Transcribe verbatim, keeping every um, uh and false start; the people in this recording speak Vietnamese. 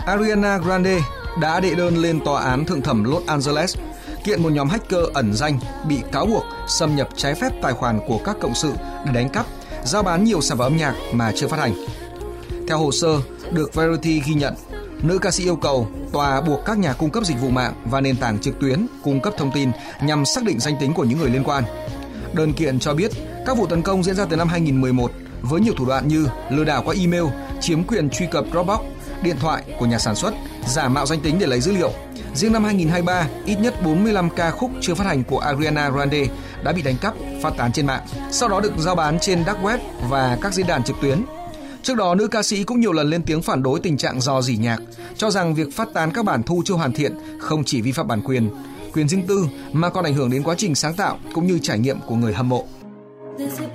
Ariana Grande đã đệ đơn lên tòa án thượng thẩm Los Angeles kiện một nhóm hacker ẩn danh bị cáo buộc xâm nhập trái phép tài khoản của các cộng sự để đánh cắp, giao bán nhiều sản phẩm âm nhạc mà chưa phát hành. Theo hồ sơ được Variety ghi nhận, nữ ca sĩ yêu cầu tòa buộc các nhà cung cấp dịch vụ mạng và nền tảng trực tuyến cung cấp thông tin nhằm xác định danh tính của những người liên quan. Đơn kiện cho biết các vụ tấn công diễn ra từ năm hai nghìn mười một với nhiều thủ đoạn như lừa đảo qua email, chiếm quyền truy cập Dropbox, điện thoại của nhà sản xuất, giả mạo danh tính để lấy dữ liệu. Riêng năm hai nghìn không trăm hai mươi ba, ít nhất bốn mươi lăm ca khúc chưa phát hành của Ariana Grande đã bị đánh cắp, phát tán trên mạng, sau đó được giao bán trên dark web và các diễn đàn trực tuyến. Trước đó, nữ ca sĩ cũng nhiều lần lên tiếng phản đối tình trạng rò rỉ nhạc, cho rằng việc phát tán các bản thu chưa hoàn thiện không chỉ vi phạm bản quyền, quyền riêng tư mà còn ảnh hưởng đến quá trình sáng tạo cũng như trải nghiệm của người hâm mộ.